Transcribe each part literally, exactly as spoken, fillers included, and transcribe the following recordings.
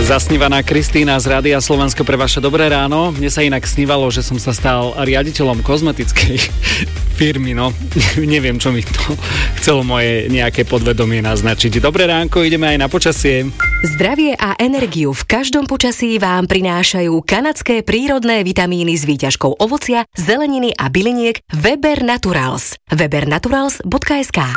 Zasnívaná Kristína z Rádia Slovensko pre vaše dobré ráno. Mne sa inak snívalo, že som sa stal riaditeľom kozmetickej firmy, no neviem, čo mi to chcelo moje nejaké podvedomie naznačiť. Dobré ránko, ideme aj na počasie. Zdravie a energiu v každom počasí vám prinášajú kanadské prírodné vitamíny s výťažkou ovocia, zeleniny a byliniek Weber Naturals. weber naturals bodka es ká.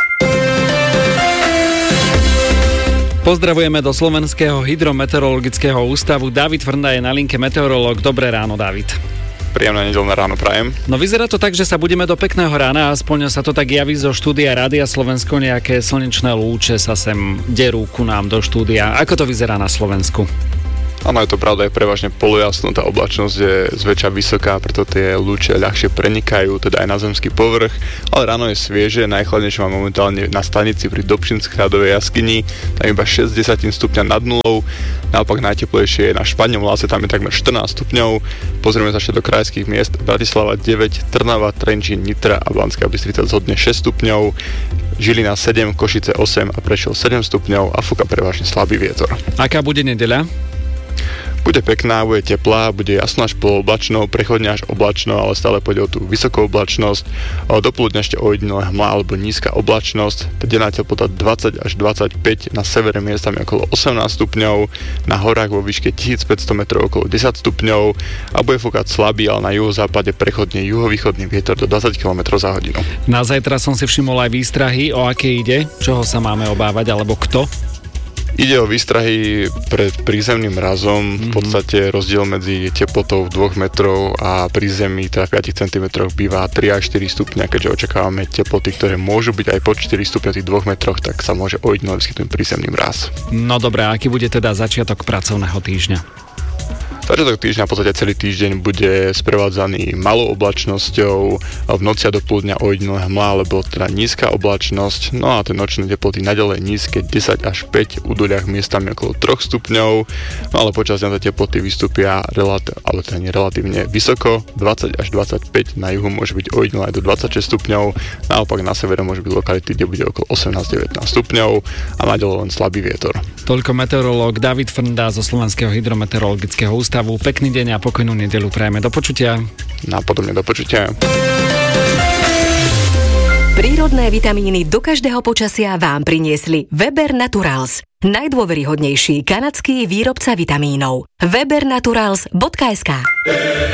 Pozdravujeme do Slovenského hydrometeorologického ústavu. David Frnda je na linke, meteorológ. Dobré ráno, David. Príjemné nedeľné ráno prajem. No vyzerá to tak, že sa budeme do pekného rána, aspoň sa to tak javí zo štúdia Rádia Slovensko, nejaké slnečné lúče sa sem derú ku nám do štúdia. Ako to vyzerá na Slovensku? Áno, je to pravda, je prevažne polojasno, tá oblačnosť je zväčša vysoká, preto tie lúče ľahšie prenikajú, teda aj na zemský povrch, ale ráno je svieže, najchladnejšie mám momentálne na stanici pri Dobšinskej hradovej jaskyni, tam iba šesť desať stupňa nad nulou, naopak najteplejšie je na Špaňom Láse, tam je takmer štrnásť stupňov, pozrieme sa ešte do krajských miest, Bratislava deväť, Trnava, Trenčín, Nitra a Banská Bystrica zhodne šesť stupňov, Žilina sedem, Košice osem a Prešov sedem stupňov a fúka prevažne slabý vietor. Aká bude nedeľa? Bude pekná, bude teplá, bude jasno až polooblačno, prechodne až oblačno, ale stále pôjde o tú vysokú oblačnosť. Do poludňa ešte ojedinele hmla alebo nízka oblačnosť. Tá denná teplota dvadsať až dvadsaťpäť, na severe miestami okolo osemnásť stupňov, na horách vo výške tisícpäťsto metrov okolo desať stupňov a bude fúkať slabý, ale na juhozápade prechodne juhovýchodný vietor do dvadsať kilometrov za hodinu. Na zajtra som si všimol aj výstrahy, o aké ide, čoho sa máme obávať, alebo kto? Ide o výstrahy pred prízemným mrazom, v podstate rozdiel medzi teplotou dvoch metrov a pri zemi, teda päť centimetrov, býva tri až štyri stupňa, keďže očakávame teploty, ktoré môžu byť aj po štyri stupňa v tých dvoch metroch, tak sa môže ojedinele vyskytnúť prízemný mraz. No dobré, aký bude teda začiatok pracovného týždňa? Začiatok týždňa, v podstate celý týždeň bude sprevádzaný malou oblačnosťou, v noci a do poludňa ojedinele hmla, alebo teda nízka oblačnosť, no a tie nočné teploty naďalej nízke desať až päť, u doľach miestami okolo tri stupňov, no ale počas dňa tie teploty vystúpia relat- ale teda nie relatívne vysoko, dvadsať až dvadsaťpäť, na juhu môže byť ojedinele aj do dvadsaťšesť stupňov, naopak na severe môže byť lokality, kde bude okolo osemnásť až devätnásť stupňov a naďalej len slabý vietor. Toľko meteorológ David Frnda zo Slovenského hydrometeorologického ústavu. Pekný deň a pokojnú nedeľu prajeme. Do počutia. Napodobne do počutia. Prírodné vitamíny do každého počasia vám priniesli Weber Naturals. Najdôveryhodnejší kanadský výrobca vitamínov. weber naturals bodka es ká.